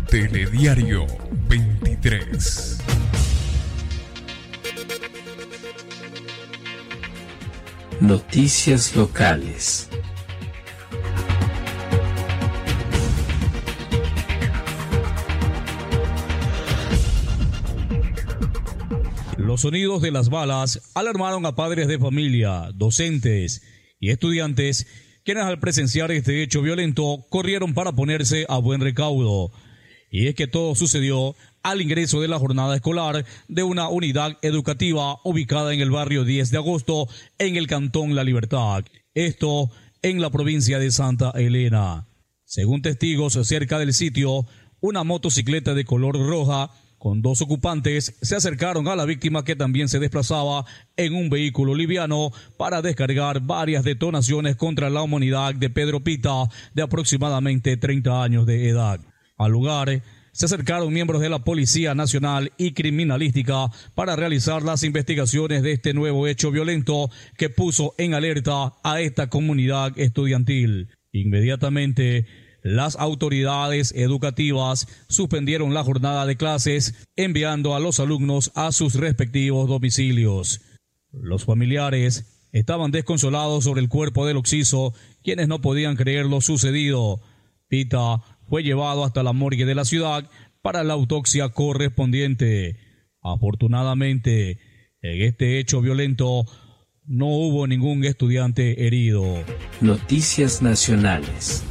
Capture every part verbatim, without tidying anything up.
Telediario veintitrés. Noticias locales. Los sonidos de las balas alarmaron a padres de familia, docentes y estudiantes, quienes al presenciar este hecho violento corrieron para ponerse a buen recaudo. Y es que todo sucedió al ingreso de la jornada escolar de una unidad educativa ubicada en el barrio diez de agosto, en el cantón La Libertad, esto en la provincia de Santa Elena. Según testigos cerca del sitio, una motocicleta de color roja con dos ocupantes se acercaron a la víctima, que también se desplazaba en un vehículo liviano, para descargar varias detonaciones contra la humanidad de Pedro Pita, de aproximadamente treinta años de edad. Al lugar se acercaron miembros de la Policía Nacional y Criminalística para realizar las investigaciones de este nuevo hecho violento que puso en alerta a esta comunidad estudiantil. Inmediatamente, las autoridades educativas suspendieron la jornada de clases, enviando a los alumnos a sus respectivos domicilios. Los familiares estaban desconsolados sobre el cuerpo del occiso, quienes no podían creer lo sucedido. Pita fue llevado hasta la morgue de la ciudad para la autopsia correspondiente. Afortunadamente, en este hecho violento no hubo ningún estudiante herido. Noticias nacionales.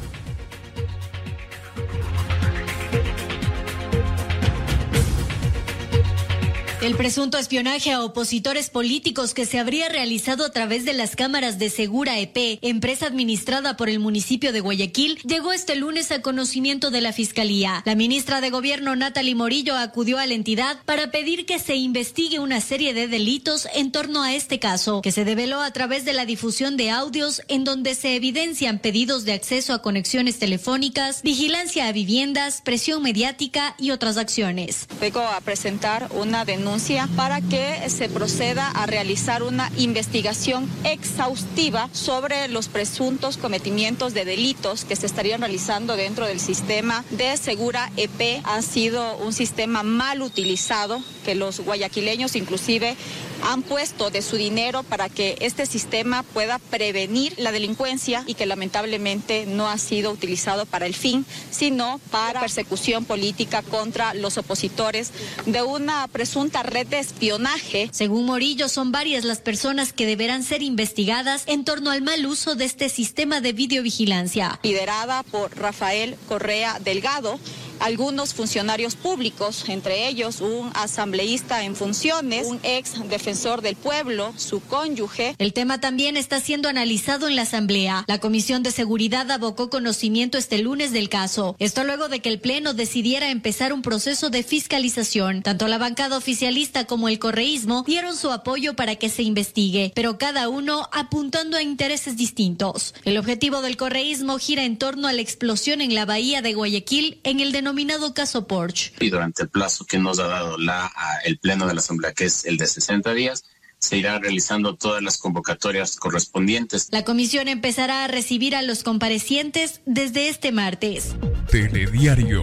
El presunto espionaje a opositores políticos que se habría realizado a través de las cámaras de Segura E P, empresa administrada por el municipio de Guayaquil, llegó este lunes a conocimiento de la Fiscalía. La ministra de Gobierno, Natalie Morillo, acudió a la entidad para pedir que se investigue una serie de delitos en torno a este caso, que se develó a través de la difusión de audios en donde se evidencian pedidos de acceso a conexiones telefónicas, vigilancia a viviendas, presión mediática y otras acciones. Vengo a presentar una denuncia para que se proceda a realizar una investigación exhaustiva sobre los presuntos cometimientos de delitos que se estarían realizando dentro del sistema de Segura E P. Ha sido un sistema mal utilizado, que los guayaquileños inclusive han puesto de su dinero para que este sistema pueda prevenir la delincuencia, y que lamentablemente no ha sido utilizado para el fin, sino para persecución política contra los opositores de una presunta red de espionaje. Según Morillo, son varias las personas que deberán ser investigadas en torno al mal uso de este sistema de videovigilancia. Liderada por Rafael Correa Delgado, algunos funcionarios públicos, entre ellos un asambleísta en funciones, un ex defensor del pueblo, su cónyuge. El tema también está siendo analizado en la Asamblea. La Comisión de Seguridad abocó conocimiento este lunes del caso. Esto luego de que el Pleno decidiera empezar un proceso de fiscalización. Tanto la bancada oficialista como el correísmo dieron su apoyo para que se investigue, pero cada uno apuntando a intereses distintos. El objetivo del correísmo gira en torno a la explosión en la bahía de Guayaquil en el denominado denominado caso Porsche. Y durante el plazo que nos ha dado la, el Pleno de la Asamblea, que es el de sesenta días, se irá realizando todas las convocatorias correspondientes. La comisión empezará a recibir a los comparecientes desde este martes. Telediario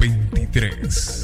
veintitrés.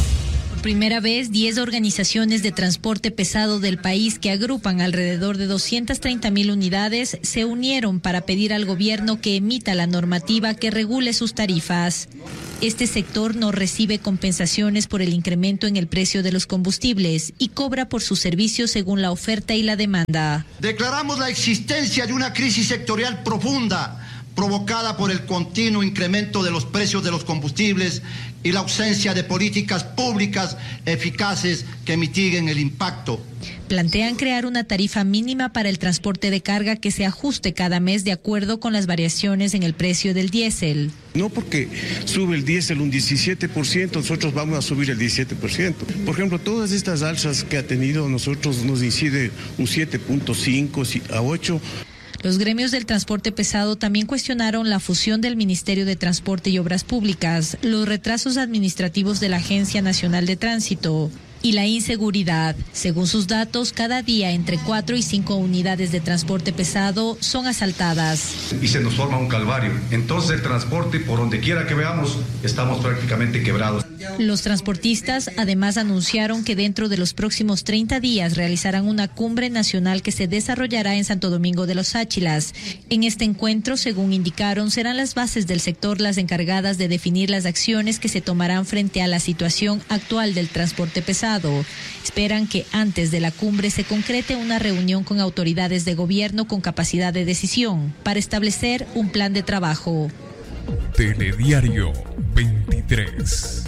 Por primera vez, diez organizaciones de transporte pesado del país, que agrupan alrededor de doscientas treinta mil unidades, se unieron para pedir al gobierno que emita la normativa que regule sus tarifas. Este sector no recibe compensaciones por el incremento en el precio de los combustibles y cobra por sus servicios según la oferta y la demanda. Declaramos la existencia de una crisis sectorial profunda, provocada por el continuo incremento de los precios de los combustibles y la ausencia de políticas públicas eficaces que mitiguen el impacto. Plantean crear una tarifa mínima para el transporte de carga que se ajuste cada mes de acuerdo con las variaciones en el precio del diésel. No porque sube el diésel un diecisiete por ciento, nosotros vamos a subir el diecisiete por ciento. Por ejemplo, todas estas alzas que ha tenido nosotros nos incide un siete punto cinco a ocho. Los gremios del transporte pesado también cuestionaron la fusión del Ministerio de Transporte y Obras Públicas, los retrasos administrativos de la Agencia Nacional de Tránsito y la inseguridad. Según sus datos, cada día entre cuatro y cinco unidades de transporte pesado son asaltadas. Y se nos forma un calvario. Entonces el transporte, por donde quiera que veamos, estamos prácticamente quebrados. Los transportistas además anunciaron que dentro de los próximos treinta días realizarán una cumbre nacional que se desarrollará en Santo Domingo de los Áchilas. En este encuentro, según indicaron, serán las bases del sector las encargadas de definir las acciones que se tomarán frente a la situación actual del transporte pesado. Esperan que antes de la cumbre se concrete una reunión con autoridades de gobierno con capacidad de decisión para establecer un plan de trabajo. Telediario veintitrés.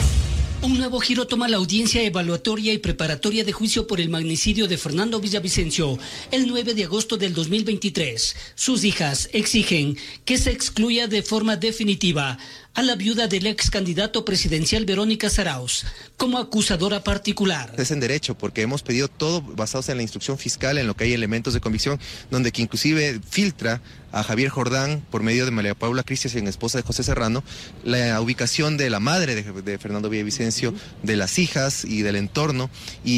Un nuevo giro toma la audiencia evaluatoria y preparatoria de juicio por el magnicidio de Fernando Villavicencio el nueve de agosto del dos mil veintitrés. Sus hijas exigen que se excluya de forma definitiva a la viuda del ex candidato presidencial Verónica Zarauz como acusadora particular. Es en derecho, porque hemos pedido todo basados en la instrucción fiscal, en lo que hay elementos de convicción, donde que inclusive filtra a Javier Jordán, por medio de María Paula Christensen, esposa de José Serrano, la ubicación de la madre de, de Fernando Villavicencio, de las hijas y del entorno,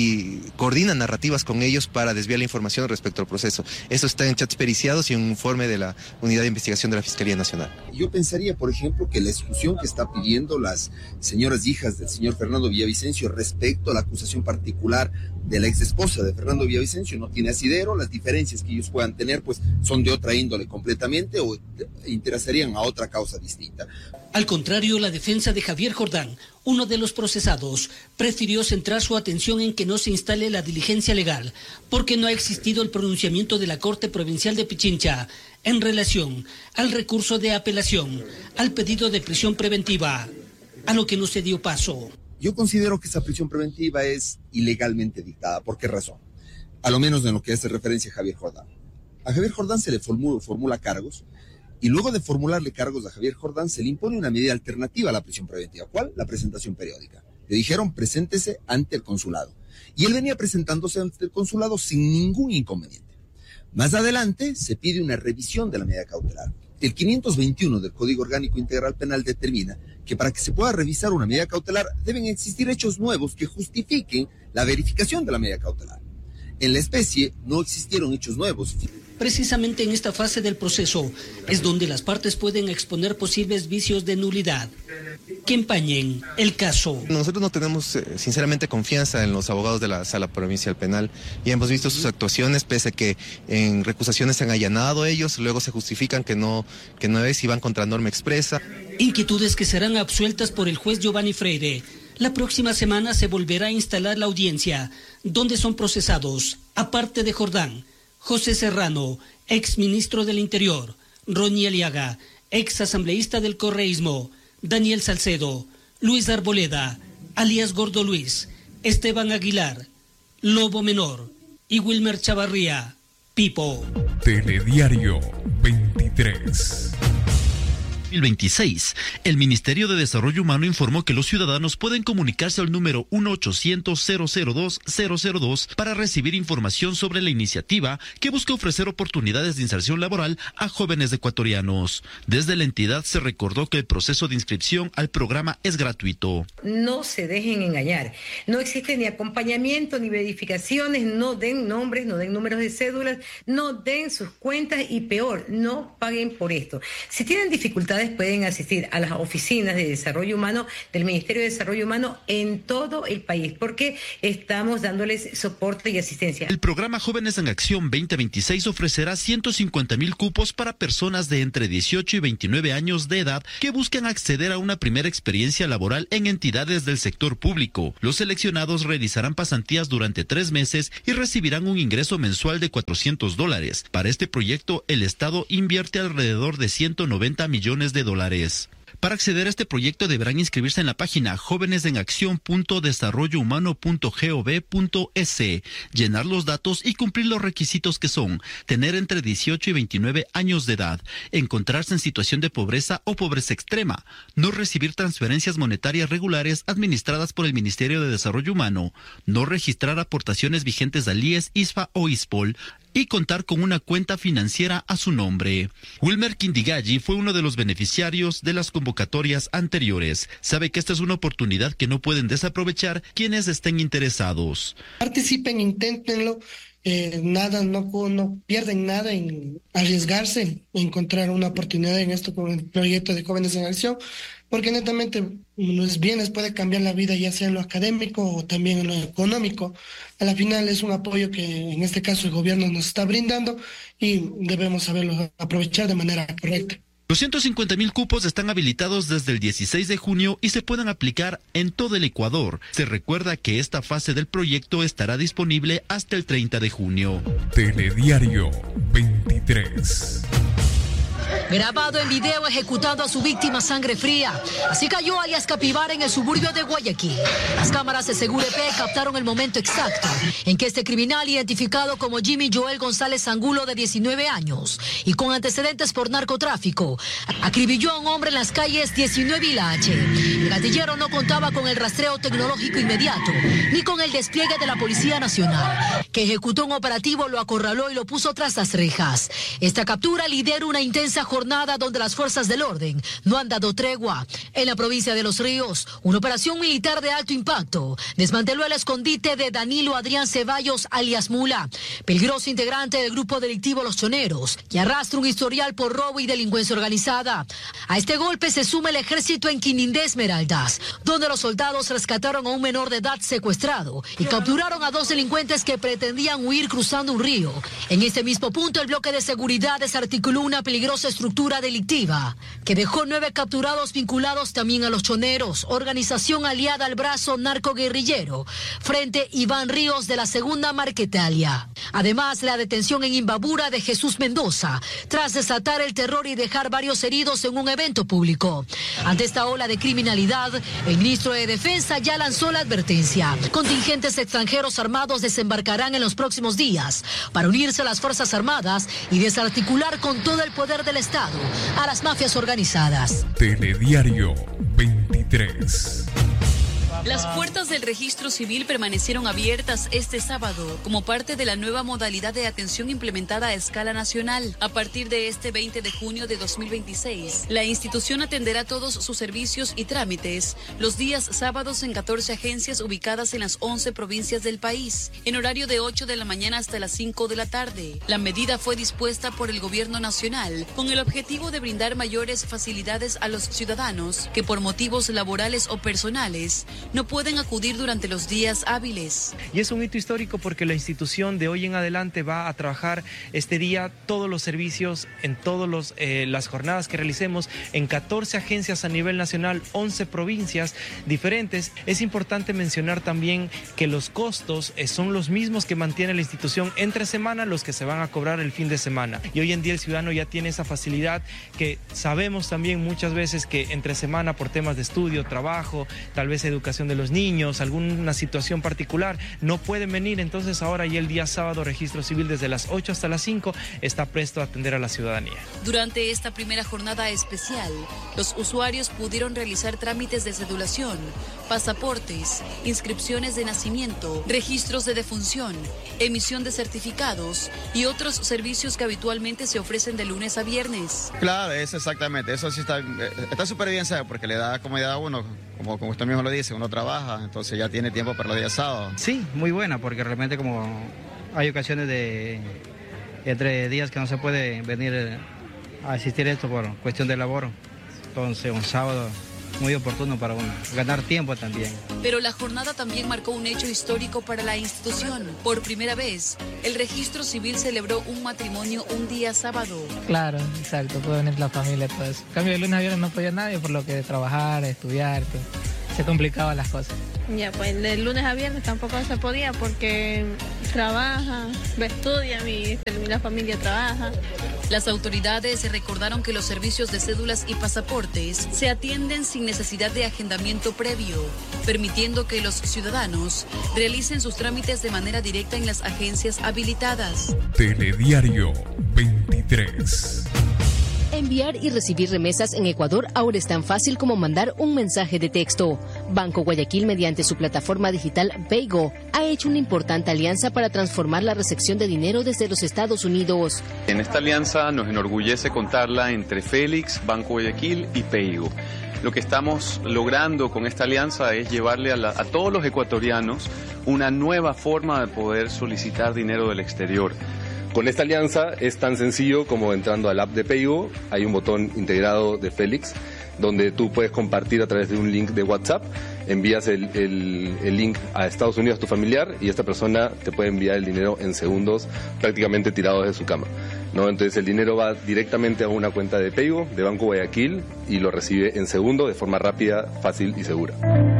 y coordinan narrativas con ellos para desviar la información respecto al proceso. Eso está en chats periciados y en un informe de la Unidad de Investigación de la Fiscalía Nacional. Yo pensaría, por ejemplo, que la exclusión que está pidiendo las señoras hijas del señor Fernando Villavicencio respecto a la acusación particular de la ex esposa de Fernando Villavicencio no tiene asidero. Las diferencias que ellos puedan tener pues son de otra índole completamente o interesarían a otra causa distinta. Al contrario, la defensa de Javier Jordán, uno de los procesados, prefirió centrar su atención en que no se instale la diligencia legal, porque no ha existido el pronunciamiento de la Corte Provincial de Pichincha en relación al recurso de apelación, al pedido de prisión preventiva, a lo que no se dio paso. Yo considero que esa prisión preventiva es ilegalmente dictada. ¿Por qué razón? A lo menos en lo que hace referencia a Javier Jordán. A Javier Jordán se le formula, formula cargos, y luego de formularle cargos a Javier Jordán se le impone una medida alternativa a la prisión preventiva. ¿Cuál? La presentación periódica. Le dijeron, preséntese ante el consulado. Y él venía presentándose ante el consulado sin ningún inconveniente. Más adelante se pide una revisión de la medida cautelar. El quinientos veintiuno del Código Orgánico Integral Penal determina que para que se pueda revisar una medida cautelar deben existir hechos nuevos que justifiquen la verificación de la medida cautelar. En la especie no existieron hechos nuevos. Precisamente en esta fase del proceso es donde las partes pueden exponer posibles vicios de nulidad que empañen el caso. Nosotros no tenemos eh, sinceramente confianza en los abogados de la Sala Provincial Penal. Ya hemos visto sus actuaciones, pese a que en recusaciones se han allanado ellos, luego se justifican que no, que no es y van contra norma expresa. Inquietudes que serán absueltas por el juez Giovanni Freire. La próxima semana se volverá a instalar la audiencia, donde son procesados, aparte de Jordán, José Serrano, ex ministro del Interior, Ronnie Aliaga, ex asambleísta del correísmo, Daniel Salcedo, Luis Arboleda, alias Gordo Luis, Esteban Aguilar, Lobo Menor y Wilmer Chavarría, Pipo. Telediario veintitrés. dos mil veintiséis, el Ministerio de Desarrollo Humano informó que los ciudadanos pueden comunicarse al número uno ochocientos cero cero dos cero cero dos para recibir información sobre la iniciativa que busca ofrecer oportunidades de inserción laboral a jóvenes ecuatorianos. Desde la entidad se recordó que el proceso de inscripción al programa es gratuito. No se dejen engañar. No existe ni acompañamiento ni verificaciones, no den nombres, no den números de cédulas, no den sus cuentas y peor, no paguen por esto. Si tienen dificultades pueden asistir a las oficinas de desarrollo humano del Ministerio de Desarrollo Humano en todo el país, porque estamos dándoles soporte y asistencia. El programa Jóvenes en Acción veinte veintiséis ofrecerá ciento cincuenta mil cupos para personas de entre dieciocho y veintinueve años de edad que buscan acceder a una primera experiencia laboral en entidades del sector público. Los seleccionados realizarán pasantías durante tres meses y recibirán un ingreso mensual de cuatrocientos dólares. Para este proyecto, el Estado invierte alrededor de ciento noventa millones de dólares. Para acceder a este proyecto deberán inscribirse en la página jóvenesenacción punto desarrollo humano punto gov punto es, llenar los datos y cumplir los requisitos que son tener entre dieciocho y veintinueve años de edad, encontrarse en situación de pobreza o pobreza extrema, no recibir transferencias monetarias regulares administradas por el Ministerio de Desarrollo Humano, no registrar aportaciones vigentes al I E S, I S F A o ISPOL, y contar con una cuenta financiera a su nombre. Wilmer Quindigalli fue uno de los beneficiarios de las convocatorias anteriores. Sabe que esta es una oportunidad que no pueden desaprovechar quienes estén interesados. Participen, inténtenlo. Eh, nada, no, no pierden nada en arriesgarse, en encontrar una oportunidad en esto con el proyecto de Jóvenes en Acción, porque netamente los bienes puede cambiar la vida, ya sea en lo académico o también en lo económico. A la final es un apoyo que en este caso el gobierno nos está brindando y debemos saberlo aprovechar de manera correcta. Los ciento cincuenta mil cupos están habilitados desde el dieciséis de junio y se pueden aplicar en todo el Ecuador. Se recuerda que esta fase del proyecto estará disponible hasta el treinta de junio. Telediario veintitrés. Grabado en video ejecutando a su víctima sangre fría. Así cayó alias Capibara en el suburbio de Guayaquil. Las cámaras de Segura E P captaron el momento exacto en que este criminal, identificado como Jimmy Joel González Angulo, de diecinueve años y con antecedentes por narcotráfico, acribilló a un hombre en las calles diecinueve y la H. El gatillero no contaba con el rastreo tecnológico inmediato ni con el despliegue de la Policía Nacional, que ejecutó un operativo, lo acorraló y lo puso tras las rejas. Esta captura lidera una intensa jornada donde las fuerzas del orden no han dado tregua. En la provincia de Los Ríos, una operación militar de alto impacto desmanteló el escondite de Danilo Adrián Ceballos, alias Mula, peligroso integrante del grupo delictivo Los Choneros, que arrastra un historial por robo y delincuencia organizada. A este golpe se suma el ejército en Quinindé Esmeraldas, donde los soldados rescataron a un menor de edad secuestrado y capturaron a dos delincuentes que pretendían huir cruzando un río. En este mismo punto, el bloque de seguridad desarticuló una peligrosa estructura delictiva que dejó nueve capturados vinculados también a Los Choneros, organización aliada al brazo narcoguerrillero Frente Iván Ríos de la Segunda Marquetalia. Además, la detención en Imbabura de Jesús Mendoza, tras desatar el terror y dejar varios heridos en un evento público. Ante esta ola de criminalidad, el ministro de Defensa ya lanzó la advertencia. Contingentes extranjeros armados desembarcarán en los próximos días para unirse a las Fuerzas Armadas y desarticular con todo el poder del Estado a las mafias organizadas. Telediario veintitrés. Las puertas del registro civil permanecieron abiertas este sábado como parte de la nueva modalidad de atención implementada a escala nacional. A partir de este veinte de junio de dos mil veintiséis, la institución atenderá todos sus servicios y trámites los días sábados en catorce agencias ubicadas en las once provincias del país, en horario de ocho de la mañana hasta las cinco de la tarde. La medida fue dispuesta por el gobierno nacional con el objetivo de brindar mayores facilidades a los ciudadanos que por motivos laborales o personales no pueden acudir durante los días hábiles. Y es un hito histórico porque la institución de hoy en adelante va a trabajar este día todos los servicios en todas eh, las jornadas que realicemos en catorce agencias a nivel nacional, once provincias diferentes. Es importante mencionar también que los costos eh, son los mismos que mantiene la institución entre semana, los que se van a cobrar el fin de semana. Y hoy en día el ciudadano ya tiene esa facilidad que sabemos también muchas veces que entre semana por temas de estudio, trabajo, tal vez educación de los niños, alguna situación particular, no pueden venir. Entonces ahora y el día sábado, registro civil desde las ocho hasta las cinco está presto a atender a la ciudadanía. Durante esta primera jornada especial, los usuarios pudieron realizar trámites de cedulación, pasaportes, inscripciones de nacimiento, registros de defunción, emisión de certificados y otros servicios que habitualmente se ofrecen de lunes a viernes. Claro, eso exactamente, eso sí está está súper bien, ¿sabes? Porque le da comodidad a uno, como, como usted mismo lo dice, uno trabaja, entonces ya tiene tiempo para los días sábados. Sí, muy buena, porque realmente como hay ocasiones de entre días que no se puede venir a asistir a esto por cuestión de labor, entonces un sábado muy oportuno para uno, ganar tiempo también. Pero la jornada también marcó un hecho histórico para la institución. Por primera vez, el registro civil celebró un matrimonio un día sábado. Claro, exacto, puede venir la familia, todo eso. En cambio, de lunes a viernes no podía nadie, por lo que trabajar, estudiar, todo. Se complicaban las cosas. Ya, pues de lunes a viernes tampoco se podía porque trabaja, estudia, mi, la familia trabaja. Las autoridades recordaron que los servicios de cédulas y pasaportes se atienden sin necesidad de agendamiento previo, permitiendo que los ciudadanos realicen sus trámites de manera directa en las agencias habilitadas. Telediario veintitrés. Enviar y recibir remesas en Ecuador ahora es tan fácil como mandar un mensaje de texto. Banco Guayaquil, mediante su plataforma digital Paygo, ha hecho una importante alianza para transformar la recepción de dinero desde los Estados Unidos. En esta alianza nos enorgullece contarla entre Félix, Banco Guayaquil y Paygo. Lo que estamos logrando con esta alianza es llevarle a, la, a todos los ecuatorianos una nueva forma de poder solicitar dinero del exterior. Con esta alianza es tan sencillo como entrando al app de Paygo, hay un botón integrado de Félix, donde tú puedes compartir a través de un link de WhatsApp, envías el, el, el link a Estados Unidos a tu familiar y esta persona te puede enviar el dinero en segundos, prácticamente tirado desde su cama, ¿no? Entonces el dinero va directamente a una cuenta de Paygo, de Banco Guayaquil, y lo recibe en segundo de forma rápida, fácil y segura.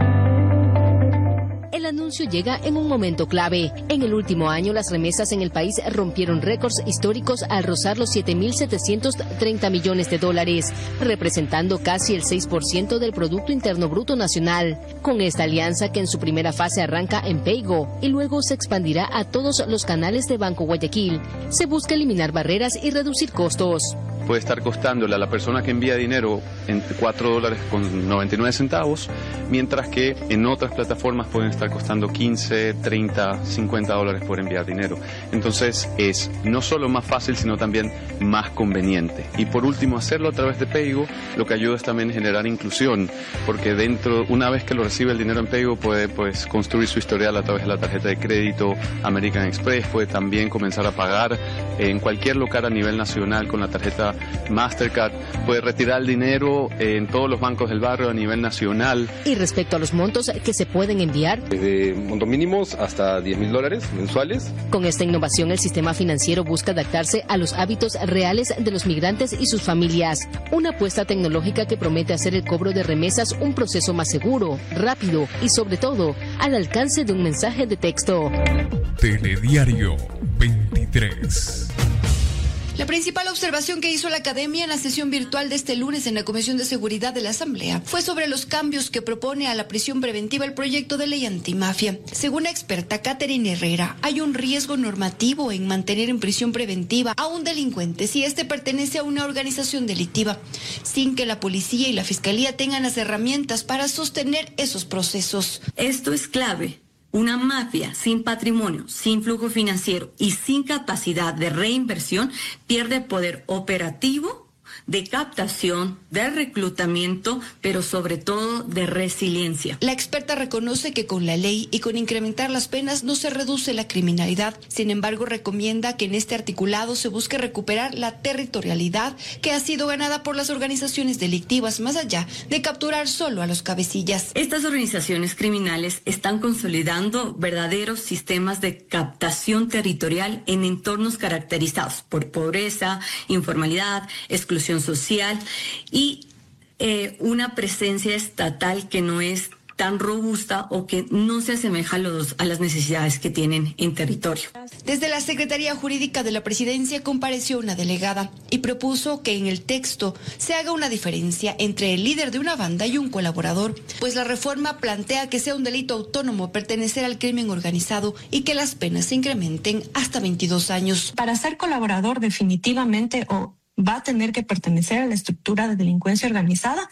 El anuncio llega en un momento clave. En el último año, las remesas en el país rompieron récords históricos al rozar los siete mil setecientos treinta millones de dólares, representando casi el seis por ciento del Producto Interno Bruto Nacional. Con esta alianza, que en su primera fase arranca en Paygo y luego se expandirá a todos los canales de Banco Guayaquil, se busca eliminar barreras y reducir costos. Puede estar costándole a la persona que envía dinero en cuatro dólares con noventa y nueve centavos, mientras que en otras plataformas pueden estar costando quince, treinta, cincuenta dólares por enviar dinero. Entonces es no solo más fácil, sino también más conveniente. Y por último, hacerlo a través de Paygo, lo que ayuda es también generar inclusión, porque dentro, una vez que lo recibe el dinero en Paygo, puede pues construir su historial a través de la tarjeta de crédito American Express, puede también comenzar a pagar en cualquier local a nivel nacional con la tarjeta Mastercard, puede retirar el dinero en todos los bancos del barrio a nivel nacional. Y respecto a los montos que se pueden enviar, desde montos mínimos hasta diez mil dólares mensuales. Con esta innovación, el sistema financiero busca adaptarse a los hábitos reales de los migrantes y sus familias. Una apuesta tecnológica que promete hacer el cobro de remesas un proceso más seguro, rápido y sobre todo al alcance de un mensaje de texto. Telediario veintitrés. La principal observación que hizo la Academia en la sesión virtual de este lunes en la Comisión de Seguridad de la Asamblea fue sobre los cambios que propone a la prisión preventiva el proyecto de ley antimafia. Según la experta Catherine Herrera, hay un riesgo normativo en mantener en prisión preventiva a un delincuente si éste pertenece a una organización delictiva, sin que la policía y la fiscalía tengan las herramientas para sostener esos procesos. Esto es clave. Una mafia sin patrimonio, sin flujo financiero y sin capacidad de reinversión pierde poder operativo, de captación, de reclutamiento, pero sobre todo de resiliencia. La experta reconoce que con la ley y con incrementar las penas no se reduce la criminalidad. Sin embargo, recomienda que en este articulado se busque recuperar la territorialidad que ha sido ganada por las organizaciones delictivas, más allá de capturar solo a los cabecillas. Estas organizaciones criminales están consolidando verdaderos sistemas de captación territorial en entornos caracterizados por pobreza, informalidad, exclusión social y eh, una presencia estatal que no es tan robusta o que no se asemeja a, los, a las necesidades que tienen en territorio. Desde la Secretaría Jurídica de la Presidencia compareció una delegada y propuso que en el texto se haga una diferencia entre el líder de una banda y un colaborador, pues la reforma plantea que sea un delito autónomo pertenecer al crimen organizado y que las penas se incrementen hasta veintidós años. Para ser colaborador definitivamente o va a tener que pertenecer a la estructura de delincuencia organizada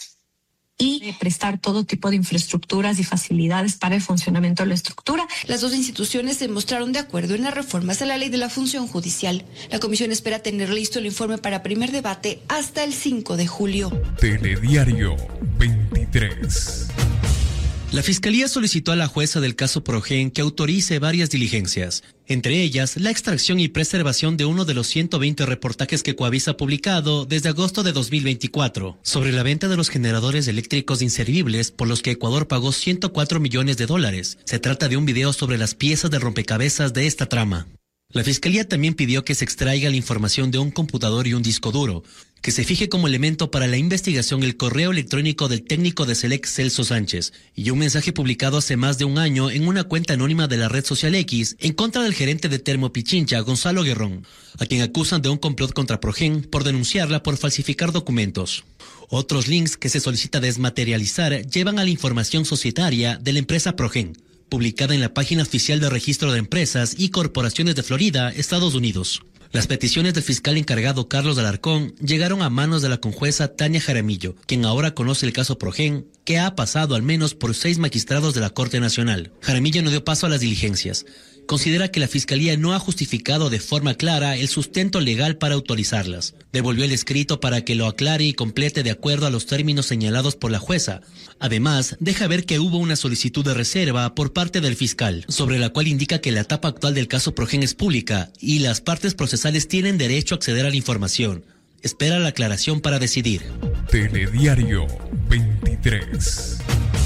y prestar todo tipo de infraestructuras y facilidades para el funcionamiento de la estructura. Las dos instituciones se mostraron de acuerdo en las reformas a la ley de la función judicial. La comisión espera tener listo el informe para primer debate hasta el cinco de julio. Telediario veintitrés. La Fiscalía solicitó a la jueza del caso Progen que autorice varias diligencias, entre ellas la extracción y preservación de uno de los ciento veinte reportajes que Coavisa ha publicado desde agosto de dos mil veinticuatro sobre la venta de los generadores eléctricos inservibles por los que Ecuador pagó ciento cuatro millones de dólares. Se trata de un video sobre las piezas de rompecabezas de esta trama. La Fiscalía también pidió que se extraiga la información de un computador y un disco duro, que se fije como elemento para la investigación el correo electrónico del técnico de Select Celso Sánchez y un mensaje publicado hace más de un año en una cuenta anónima de la red social X en contra del gerente de Termo Pichincha, Gonzalo Guerrón, a quien acusan de un complot contra Progen por denunciarla por falsificar documentos. Otros links que se solicita desmaterializar llevan a la información societaria de la empresa Progen, publicada en la página oficial de Registro de Empresas y Corporaciones de Florida, Estados Unidos. Las peticiones del fiscal encargado Carlos Alarcón llegaron a manos de la conjueza Tania Jaramillo, quien ahora conoce el caso Progen, que ha pasado al menos por seis magistrados de la Corte Nacional. Jaramillo no dio paso a las diligencias. Considera que la Fiscalía no ha justificado de forma clara el sustento legal para autorizarlas. Devolvió el escrito para que lo aclare y complete de acuerdo a los términos señalados por la jueza. Además, deja ver que hubo una solicitud de reserva por parte del fiscal, sobre la cual indica que la etapa actual del caso Progen es pública y las partes procesales tienen derecho a acceder a la información. Espera la aclaración para decidir. Telediario veintitrés.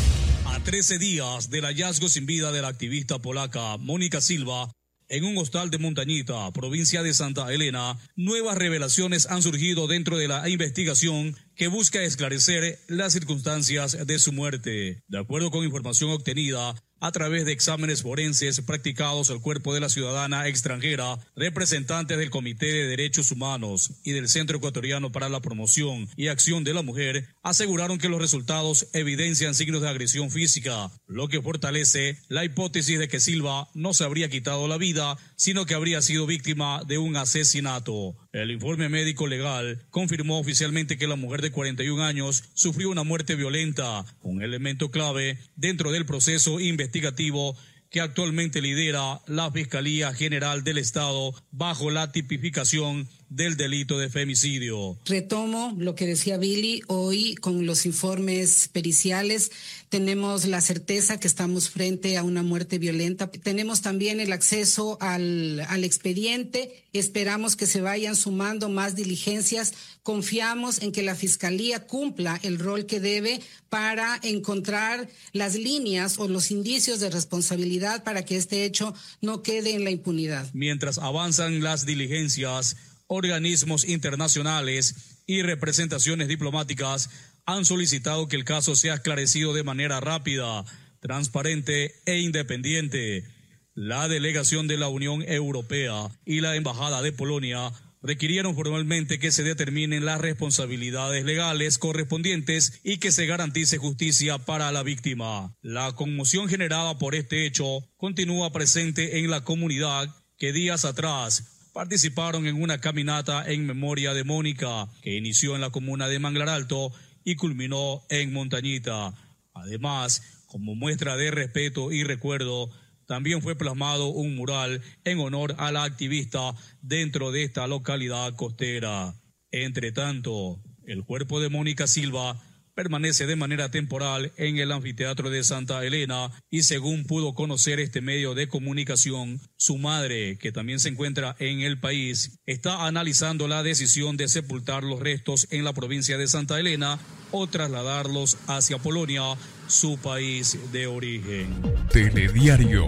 trece días del hallazgo sin vida de la activista polaca Mónica Silva en un hostal de Montañita, provincia de Santa Elena, nuevas revelaciones han surgido dentro de la investigación que busca esclarecer las circunstancias de su muerte. De acuerdo con información obtenida a través de exámenes forenses practicados al cuerpo de la ciudadana extranjera, representantes del Comité de Derechos Humanos y del Centro Ecuatoriano para la Promoción y Acción de la Mujer aseguraron que los resultados evidencian signos de agresión física, lo que fortalece la hipótesis de que Silva no se habría quitado la vida, sino que habría sido víctima de un asesinato. El informe médico legal confirmó oficialmente que la mujer de cuarenta y un años sufrió una muerte violenta, un elemento clave dentro del proceso investigativo que actualmente lidera la Fiscalía General del Estado bajo la tipificación del delito de femicidio. Retomo lo que decía Billy, hoy con los informes periciales tenemos la certeza que estamos frente a una muerte violenta. Tenemos también el acceso al, al expediente, esperamos que se vayan sumando más diligencias, confiamos en que la Fiscalía cumpla el rol que debe para encontrar las líneas o los indicios de responsabilidad para que este hecho no quede en la impunidad. Mientras avanzan las diligencias, organismos internacionales y representaciones diplomáticas han solicitado que el caso sea esclarecido de manera rápida, transparente e independiente. La delegación de la Unión Europea y la Embajada de Polonia requirieron formalmente que se determinen las responsabilidades legales correspondientes y que se garantice justicia para la víctima. La conmoción generada por este hecho continúa presente en la comunidad que días atrás participaron en una caminata en memoria de Mónica, que inició en la comuna de Manglar Alto y culminó en Montañita. Además, como muestra de respeto y recuerdo, también fue plasmado un mural en honor a la activista dentro de esta localidad costera. Entre tanto, el cuerpo de Mónica Silva permanece de manera temporal en el anfiteatro de Santa Elena y según pudo conocer este medio de comunicación, su madre, que también se encuentra en el país, está analizando la decisión de sepultar los restos en la provincia de Santa Elena o trasladarlos hacia Polonia, su país de origen. Telediario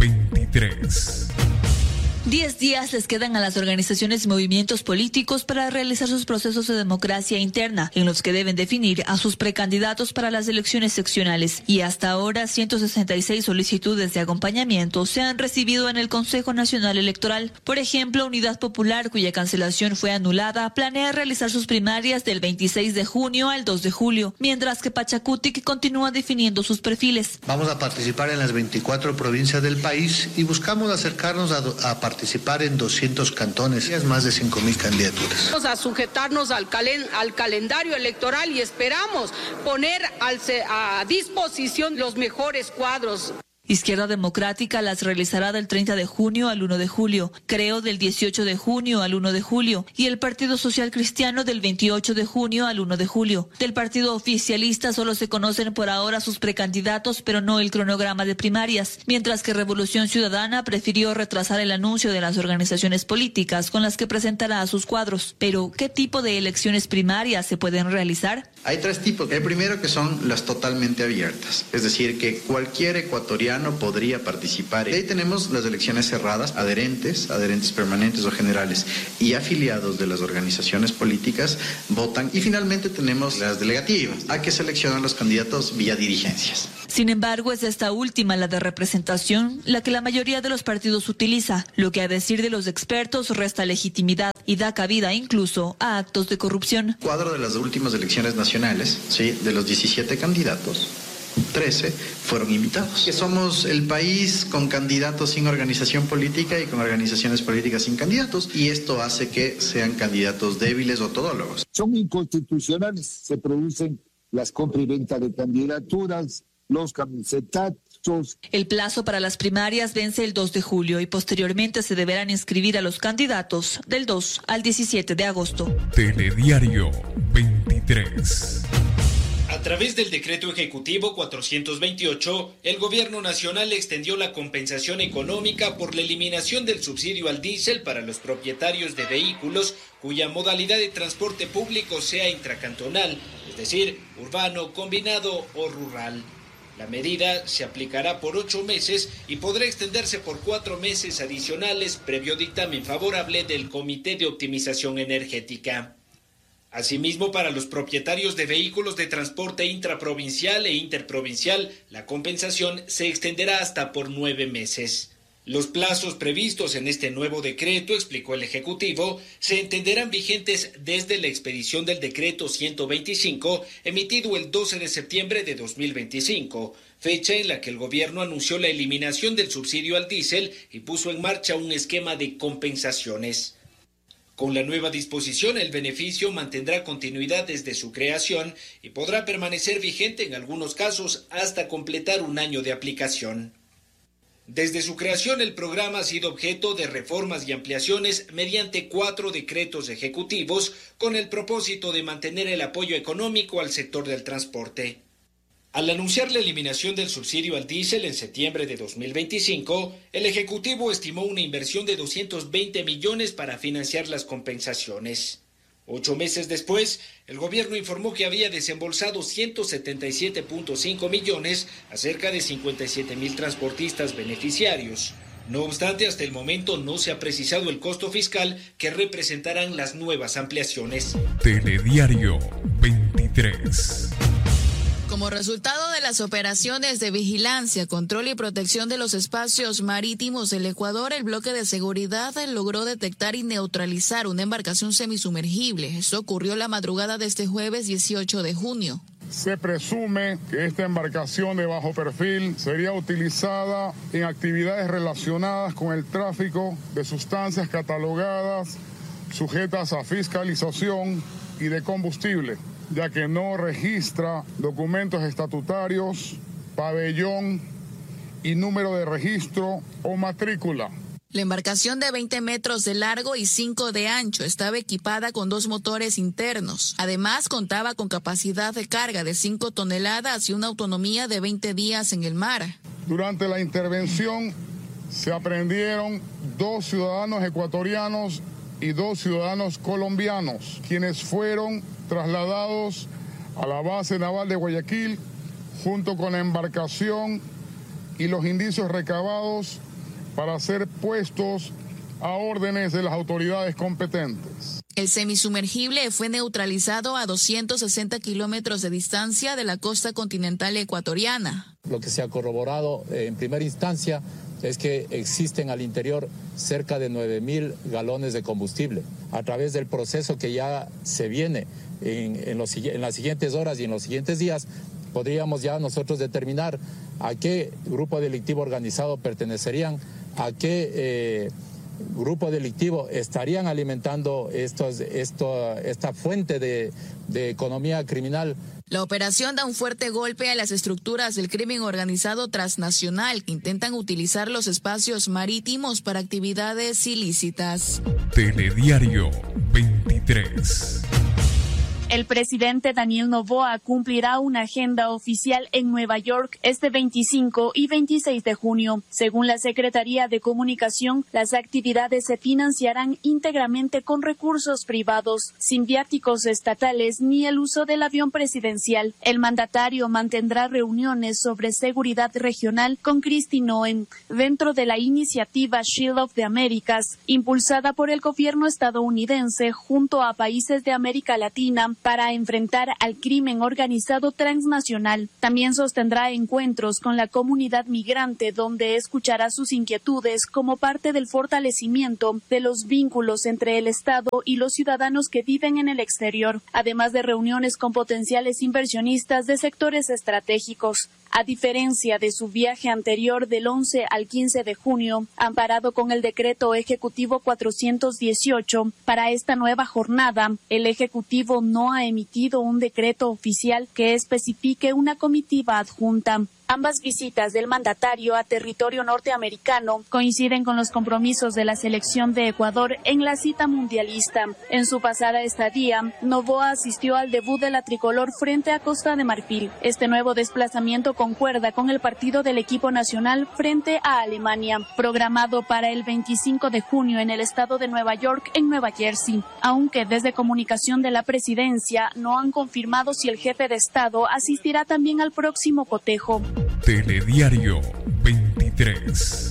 veintitrés. Diez días les quedan a las organizaciones y movimientos políticos para realizar sus procesos de democracia interna, en los que deben definir a sus precandidatos para las elecciones seccionales. Y hasta ahora, ciento sesenta y seis solicitudes de acompañamiento se han recibido en el Consejo Nacional Electoral. Por ejemplo, Unidad Popular, cuya cancelación fue anulada, planea realizar sus primarias del veintiséis de junio al dos de julio, mientras que Pachacutic continúa definiendo sus perfiles. Vamos a participar en las veinticuatro provincias del país y buscamos acercarnos a, a participar participar en doscientos cantones, es más de cinco mil candidaturas. Vamos a sujetarnos al, calen, al calendario electoral y esperamos poner al, a disposición los mejores cuadros. Izquierda Democrática las realizará del treinta de junio al uno de julio, Creo del dieciocho de junio al uno de julio y el Partido Social Cristiano del veintiocho de junio al uno de julio. Del partido oficialista solo se conocen por ahora sus precandidatos, pero no el cronograma de primarias, mientras que Revolución Ciudadana prefirió retrasar el anuncio de las organizaciones políticas con las que presentará a sus cuadros. Pero, ¿qué tipo de elecciones primarias se pueden realizar? Hay tres tipos. El primero, que son las totalmente abiertas, es decir, que cualquier ecuatoriano podría participar. De ahí tenemos las elecciones cerradas, adherentes, adherentes permanentes o generales y afiliados de las organizaciones políticas votan. Y finalmente tenemos las delegativas, a que seleccionan los candidatos vía dirigencias. Sin embargo, es esta última, la de representación, la que la mayoría de los partidos utiliza, lo que a decir de los expertos resta legitimidad y da cabida incluso a actos de corrupción. Cuadro de las últimas elecciones nacionales, sí, de los diecisiete candidatos, trece fueron invitados. Que somos el país con candidatos sin organización política y con organizaciones políticas sin candidatos, y esto hace que sean candidatos débiles o todólogos. Son inconstitucionales, se producen las compra y venta de candidaturas, los camisetazos. El plazo para las primarias vence el dos de julio y posteriormente se deberán inscribir a los candidatos del dos al diecisiete de agosto. Telediario veintitrés. A través del decreto ejecutivo cuatrocientos veintiocho, el gobierno nacional extendió la compensación económica por la eliminación del subsidio al diésel para los propietarios de vehículos cuya modalidad de transporte público sea intracantonal, es decir, urbano, combinado o rural. La medida se aplicará por ocho meses y podrá extenderse por cuatro meses adicionales previo dictamen favorable del Comité de Optimización Energética. Asimismo, para los propietarios de vehículos de transporte intraprovincial e interprovincial, la compensación se extenderá hasta por nueve meses. Los plazos previstos en este nuevo decreto, explicó el Ejecutivo, se entenderán vigentes desde la expedición del decreto ciento veinticinco, emitido el doce de septiembre de dos mil veinticinco, fecha en la que el gobierno anunció la eliminación del subsidio al diésel y puso en marcha un esquema de compensaciones. Con la nueva disposición, el beneficio mantendrá continuidad desde su creación y podrá permanecer vigente en algunos casos hasta completar un año de aplicación. Desde su creación, el programa ha sido objeto de reformas y ampliaciones mediante cuatro decretos ejecutivos con el propósito de mantener el apoyo económico al sector del transporte. Al anunciar la eliminación del subsidio al diésel en septiembre de dos mil veinticinco, el Ejecutivo estimó una inversión de doscientos veinte millones para financiar las compensaciones. Ocho meses después, el gobierno informó que había desembolsado ciento setenta y siete punto cinco millones a cerca de cincuenta y siete mil transportistas beneficiarios. No obstante, hasta el momento no se ha precisado el costo fiscal que representarán las nuevas ampliaciones. Telediario veintitrés. Como resultado de las operaciones de vigilancia, control y protección de los espacios marítimos del Ecuador, el bloque de seguridad logró detectar y neutralizar una embarcación semisumergible. Esto ocurrió la madrugada de este jueves dieciocho de junio. Se presume que esta embarcación de bajo perfil sería utilizada en actividades relacionadas con el tráfico de sustancias catalogadas, sujetas a fiscalización y de combustible, ya que no registra documentos estatutarios, pabellón y número de registro o matrícula. La embarcación de veinte metros de largo y cinco de ancho estaba equipada con dos motores internos. Además, contaba con capacidad de carga de cinco toneladas y una autonomía de veinte días en el mar. Durante la intervención se aprendieron dos ciudadanos ecuatorianos y dos ciudadanos colombianos, quienes fueron trasladados a la base naval de Guayaquil junto con la embarcación y los indicios recabados para ser puestos a órdenes de las autoridades competentes. El semisumergible fue neutralizado a doscientos sesenta kilómetros de distancia de la costa continental ecuatoriana. Lo que se ha corroborado eh, en primera instancia es que existen al interior cerca de nueve mil galones de combustible. A través del proceso que ya se viene en, en, los, en las siguientes horas y en los siguientes días, podríamos ya nosotros determinar a qué grupo delictivo organizado pertenecerían, a qué eh, grupo delictivo estarían alimentando estos, esto, esta fuente de, de economía criminal. La operación da un fuerte golpe a las estructuras del crimen organizado transnacional que intentan utilizar los espacios marítimos para actividades ilícitas. Telediario veintitrés. El presidente Daniel Noboa cumplirá una agenda oficial en Nueva York este veinticinco y veintiséis de junio. Según la Secretaría de Comunicación, las actividades se financiarán íntegramente con recursos privados, sin viáticos estatales ni el uso del avión presidencial. El mandatario mantendrá reuniones sobre seguridad regional con Kristi Noem dentro de la iniciativa Shield of the Americas, impulsada por el gobierno estadounidense junto a países de América Latina, para enfrentar al crimen organizado transnacional. También sostendrá encuentros con la comunidad migrante donde escuchará sus inquietudes como parte del fortalecimiento de los vínculos entre el Estado y los ciudadanos que viven en el exterior, además de reuniones con potenciales inversionistas de sectores estratégicos. A diferencia de su viaje anterior del once al quince de junio, amparado con el decreto ejecutivo cuatrocientos dieciocho, para esta nueva jornada, el Ejecutivo no ha emitido un decreto oficial que especifique una comitiva adjunta. Ambas visitas del mandatario a territorio norteamericano coinciden con los compromisos de la selección de Ecuador en la cita mundialista. En su pasada estadía, Noboa asistió al debut de la tricolor frente a Costa de Marfil. Este nuevo desplazamiento concuerda con el partido del equipo nacional frente a Alemania, programado para el veinticinco de junio en el estado de Nueva York, en Nueva Jersey, aunque desde comunicación de la presidencia no han confirmado si el jefe de Estado asistirá también al próximo cotejo. Telediario veintitrés.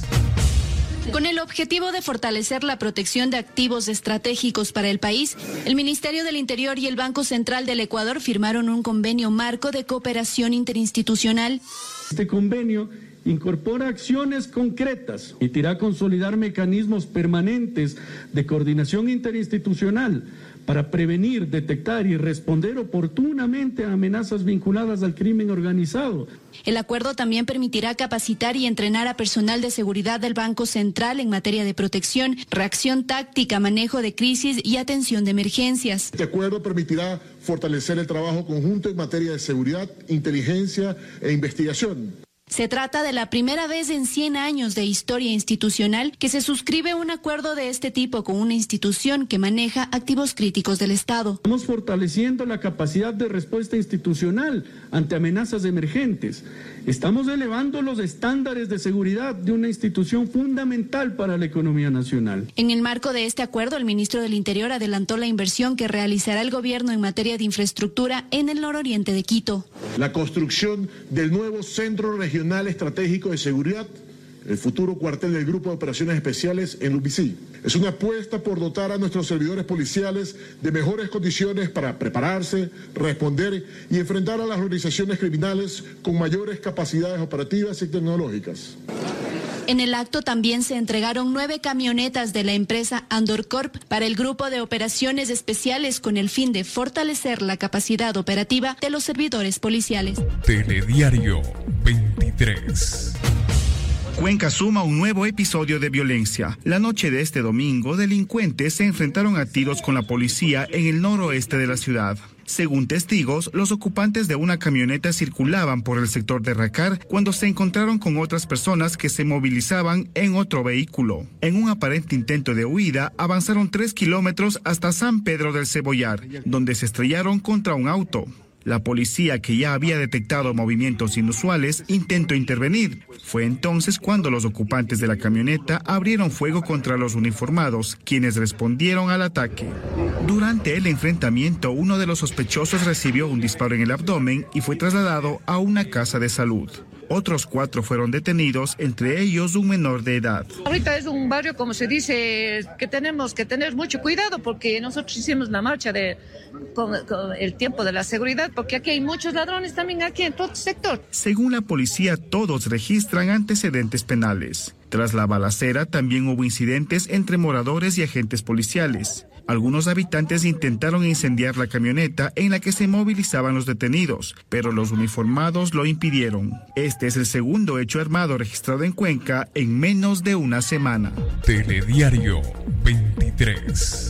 Con el objetivo de fortalecer la protección de activos estratégicos para el país, el Ministerio del Interior y el Banco Central del Ecuador firmaron un convenio marco de cooperación interinstitucional. Este convenio incorpora acciones concretas, permitirá consolidar mecanismos permanentes de coordinación interinstitucional para prevenir, detectar y responder oportunamente a amenazas vinculadas al crimen organizado. El acuerdo también permitirá capacitar y entrenar a personal de seguridad del Banco Central en materia de protección, reacción táctica, manejo de crisis y atención de emergencias. Este acuerdo permitirá fortalecer el trabajo conjunto en materia de seguridad, inteligencia e investigación. Se trata de la primera vez en cien años de historia institucional que se suscribe un acuerdo de este tipo con una institución que maneja activos críticos del Estado. Estamos fortaleciendo la capacidad de respuesta institucional ante amenazas emergentes. Estamos elevando los estándares de seguridad de una institución fundamental para la economía nacional. En el marco de este acuerdo, el ministro del Interior adelantó la inversión que realizará el gobierno en materia de infraestructura en el nororiente de Quito. La construcción del nuevo Centro Regional Estratégico de Seguridad, el futuro cuartel del Grupo de Operaciones Especiales en Lubicí. Es una apuesta por dotar a nuestros servidores policiales de mejores condiciones para prepararse, responder y enfrentar a las organizaciones criminales con mayores capacidades operativas y tecnológicas. En el acto también se entregaron nueve camionetas de la empresa Andorcorp para el Grupo de Operaciones Especiales con el fin de fortalecer la capacidad operativa de los servidores policiales. Telediario veintitrés. Cuenca suma un nuevo episodio de violencia. La noche de este domingo, delincuentes se enfrentaron a tiros con la policía en el noroeste de la ciudad. Según testigos, los ocupantes de una camioneta circulaban por el sector de Racar cuando se encontraron con otras personas que se movilizaban en otro vehículo. En un aparente intento de huida, avanzaron tres kilómetros hasta San Pedro del Cebollar, donde se estrellaron contra un auto. La policía, que ya había detectado movimientos inusuales, intentó intervenir. Fue entonces cuando los ocupantes de la camioneta abrieron fuego contra los uniformados, quienes respondieron al ataque. Durante el enfrentamiento, uno de los sospechosos recibió un disparo en el abdomen y fue trasladado a una casa de salud. Otros cuatro fueron detenidos, entre ellos un menor de edad. Ahorita es un barrio, como se dice, que tenemos que tener mucho cuidado porque nosotros hicimos la marcha de con, con el tiempo de la seguridad, porque aquí hay muchos ladrones también aquí en todo el sector. Según la policía, todos registran antecedentes penales. Tras la balacera, también hubo incidentes entre moradores y agentes policiales. Algunos habitantes intentaron incendiar la camioneta en la que se movilizaban los detenidos, pero los uniformados lo impidieron. Este es el segundo hecho armado registrado en Cuenca en menos de una semana. Telediario veintitrés.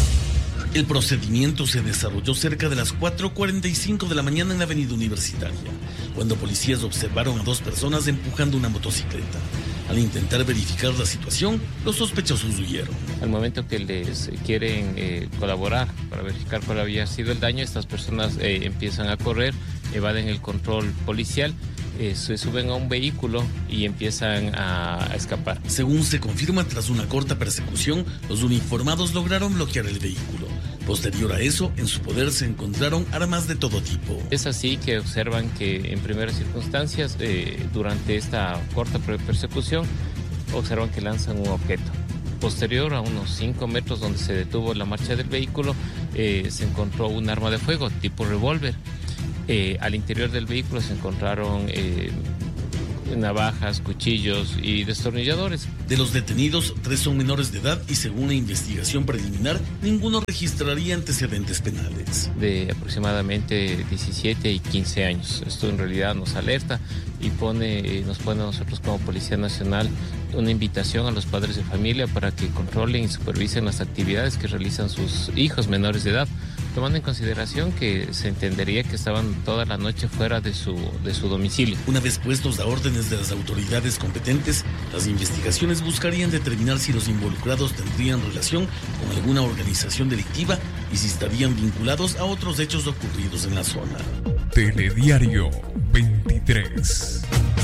El procedimiento se desarrolló cerca de las cuatro cuarenta y cinco de la mañana en la avenida Universitaria, cuando policías observaron a dos personas empujando una motocicleta. Al intentar verificar la situación, los sospechosos huyeron. Al momento que les quieren eh, colaborar para verificar cuál había sido el daño, estas personas eh, empiezan a correr, evaden el control policial, eh, se suben a un vehículo y empiezan a, a escapar. Según se confirma, tras una corta persecución, los uniformados lograron bloquear el vehículo. Posterior a eso, en su poder se encontraron armas de todo tipo. Es así que observan que en primeras circunstancias, eh, durante esta corta persecución, observan que lanzan un objeto. Posterior, a unos cinco metros donde se detuvo la marcha del vehículo, eh, se encontró un arma de fuego tipo revólver. Eh, al interior del vehículo se encontraron eh, navajas, cuchillos y destornilladores. De los detenidos, tres son menores de edad y según la investigación preliminar, ninguno registraría antecedentes penales. De aproximadamente diecisiete y quince años. Esto en realidad nos alerta y pone, nos pone a nosotros como Policía Nacional una invitación a los padres de familia para que controlen y supervisen las actividades que realizan sus hijos menores de edad, tomando en consideración que se entendería que estaban toda la noche fuera de su, de su domicilio. Una vez puestos a órdenes de las autoridades competentes, las investigaciones buscarían determinar si los involucrados tendrían relación con alguna organización delictiva y si estarían vinculados a otros hechos ocurridos en la zona. Telediario veintitrés.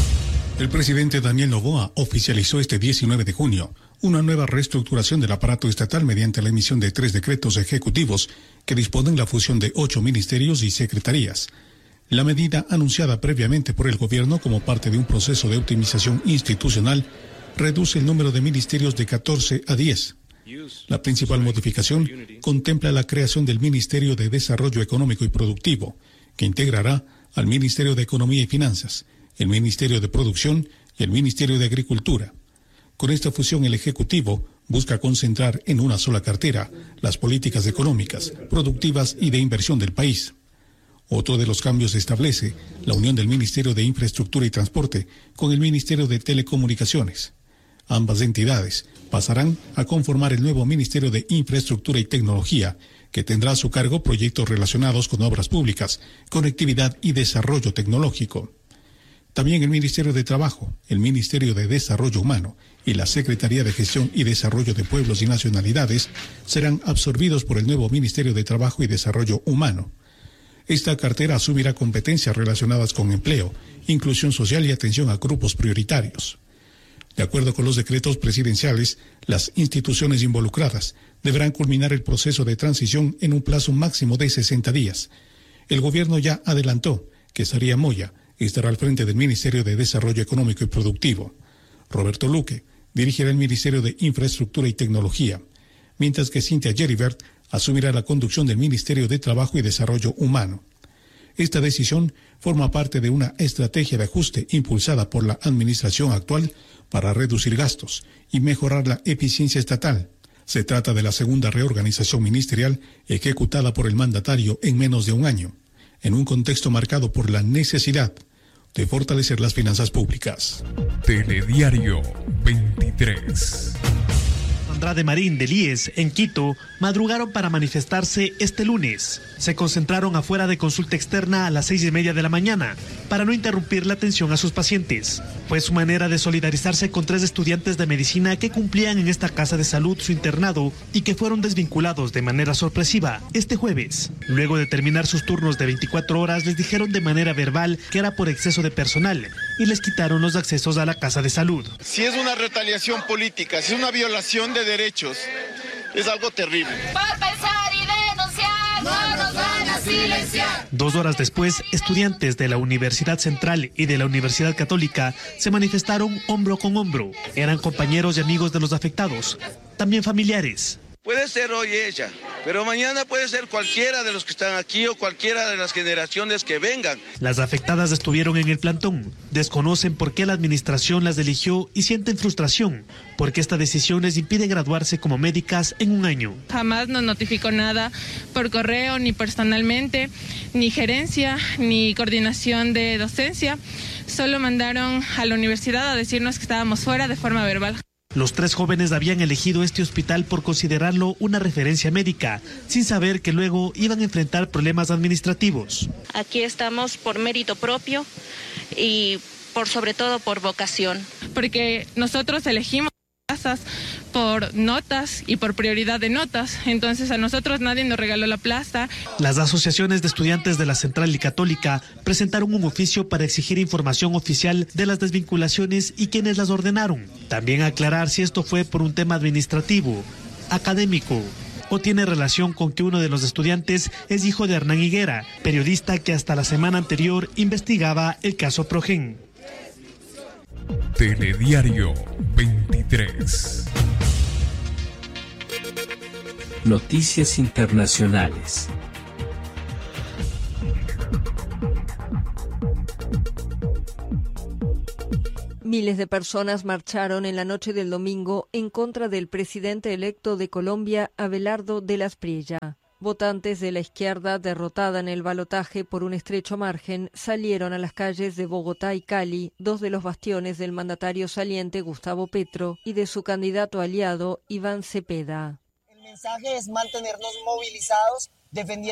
El presidente Daniel Noboa oficializó este diecinueve de junio una nueva reestructuración del aparato estatal mediante la emisión de tres decretos ejecutivos que disponen la fusión de ocho ministerios y secretarías. La medida, anunciada previamente por el gobierno como parte de un proceso de optimización institucional, reduce el número de ministerios de catorce a diez. La principal modificación contempla la creación del Ministerio de Desarrollo Económico y Productivo, que integrará al Ministerio de Economía y Finanzas, el Ministerio de Producción y el Ministerio de Agricultura. Con esta fusión, el Ejecutivo busca concentrar en una sola cartera las políticas económicas, productivas y de inversión del país. Otro de los cambios establece la unión del Ministerio de Infraestructura y Transporte con el Ministerio de Telecomunicaciones. Ambas entidades pasarán a conformar el nuevo Ministerio de Infraestructura y Tecnología, que tendrá a su cargo proyectos relacionados con obras públicas, conectividad y desarrollo tecnológico. También el Ministerio de Trabajo, el Ministerio de Desarrollo Humano y la Secretaría de Gestión y Desarrollo de Pueblos y Nacionalidades serán absorbidos por el nuevo Ministerio de Trabajo y Desarrollo Humano. Esta cartera asumirá competencias relacionadas con empleo, inclusión social y atención a grupos prioritarios. De acuerdo con los decretos presidenciales, las instituciones involucradas deberán culminar el proceso de transición en un plazo máximo de sesenta días. El gobierno ya adelantó que Saría Moya estará al frente del Ministerio de Desarrollo Económico y Productivo. Roberto Luque dirigirá el Ministerio de Infraestructura y Tecnología, mientras que Cynthia Geribert asumirá la conducción del Ministerio de Trabajo y Desarrollo Humano. Esta decisión forma parte de una estrategia de ajuste impulsada por la administración actual para reducir gastos y mejorar la eficiencia estatal. Se trata de la segunda reorganización ministerial ejecutada por el mandatario en menos de un año, en un contexto marcado por la necesidad de fortalecer las finanzas públicas. Telediario veintitrés. Andrade Marín del I E S en Quito madrugaron para manifestarse este lunes. Se concentraron afuera de consulta externa a las seis y media de la mañana para no interrumpir la atención a sus pacientes. Fue su manera de solidarizarse con tres estudiantes de medicina que cumplían en esta casa de salud su internado y que fueron desvinculados de manera sorpresiva este jueves. Luego de terminar sus turnos de veinticuatro horas, les dijeron de manera verbal que era por exceso de personal y les quitaron los accesos a la casa de salud. Si es una retaliación política, si es una violación de derechos, es algo terrible. Por pensar y denunciar, no nos van a silenciar. Dos horas después, estudiantes de la Universidad Central y de la Universidad Católica se manifestaron hombro con hombro. Eran compañeros y amigos de los afectados, también familiares. Puede ser hoy ella, pero mañana puede ser cualquiera de los que están aquí o cualquiera de las generaciones que vengan. Las afectadas estuvieron en el plantón. Desconocen por qué la administración las eligió y sienten frustración, porque esta decisión les impide graduarse como médicas en un año. Jamás nos notificó nada por correo, ni personalmente, ni gerencia, ni coordinación de docencia. Solo mandaron a la universidad a decirnos que estábamos fuera de forma verbal. Los tres jóvenes habían elegido este hospital por considerarlo una referencia médica, sin saber que luego iban a enfrentar problemas administrativos. Aquí estamos por mérito propio y por sobre todo por vocación. Porque nosotros elegimos plazas por notas y por prioridad de notas, entonces a nosotros nadie nos regaló la plaza. Las asociaciones de estudiantes de la Central y Católica presentaron un oficio para exigir información oficial de las desvinculaciones y quienes las ordenaron. También aclarar si esto fue por un tema administrativo, académico o tiene relación con que uno de los estudiantes es hijo de Hernán Higuera, periodista que hasta la semana anterior investigaba el caso Progen. Telediario veintitrés. Noticias internacionales. Miles de personas marcharon en la noche del domingo en contra del presidente electo de Colombia, Abelardo de la Espriella. Votantes de la izquierda, derrotada en el balotaje por un estrecho margen, salieron a las calles de Bogotá y Cali, dos de los bastiones del mandatario saliente Gustavo Petro y de su candidato aliado Iván Cepeda. El mensaje es mantenernos movilizados, defendiendo